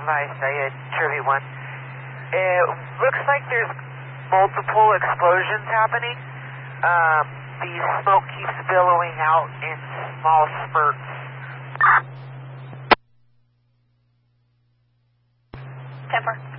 Vice, Trivia 1. It looks like there's multiple explosions happening. The smoke keeps billowing out in small spurts. Temper.